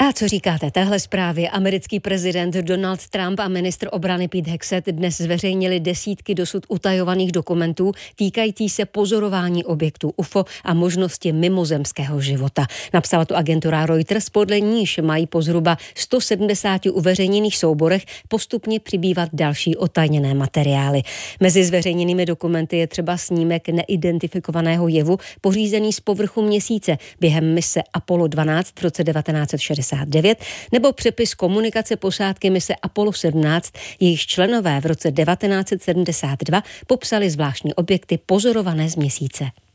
A co říkáte téhle zprávě? Americký prezident Donald Trump a ministr obrany Pete Hegseth dnes zveřejnili desítky dosud utajovaných dokumentů týkající se pozorování objektů UFO a možnosti mimozemského života. Napsala to agentura Reuters, podle níž mají po zhruba 170 uveřejněných souborech postupně přibývat další otajněné materiály. Mezi zveřejněnými dokumenty je třeba snímek neidentifikovaného jevu pořízený z povrchu Měsíce během mise Apollo 12 v roce 1969 nebo přepis komunikace posádky mise Apollo 17, jejíž členové v roce 1972 popsali zvláštní objekty pozorované z Měsíce.